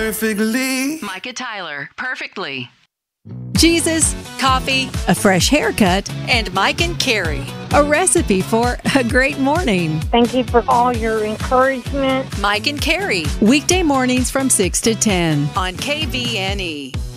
perfectly. Micah Tyler, perfectly. Jesus, coffee, a fresh haircut, and Mike and Carrie. A recipe for a great morning. Thank you for all your encouragement. Mike and Carrie, weekday mornings from 6 to 10 on KVNE.